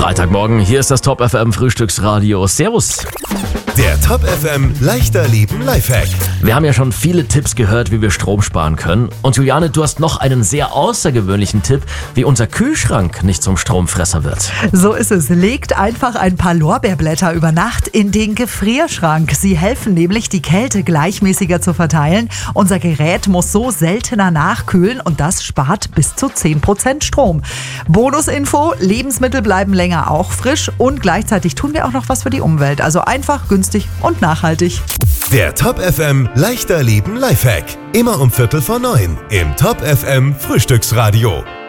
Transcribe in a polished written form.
Freitagmorgen, hier ist das Top FM Frühstücksradio. Servus. Der Top FM leichter Leben Lifehack. Wir haben ja schon viele Tipps gehört, wie wir Strom sparen können. Und Juliane, du hast noch einen sehr außergewöhnlichen Tipp, wie unser Kühlschrank nicht zum Stromfresser wird. So ist es. Legt einfach ein paar Lorbeerblätter über Nacht in den Gefrierschrank. Sie helfen nämlich, die Kälte gleichmäßiger zu verteilen. Unser Gerät muss so seltener nachkühlen und das spart bis zu 10% Strom. Bonusinfo, Lebensmittel bleiben länger auch frisch und gleichzeitig tun wir auch noch was für die Umwelt. Also einfach, günstig und nachhaltig. Der Top FM leichter Leben Lifehack. Immer um 8:45 im Top FM Frühstücksradio.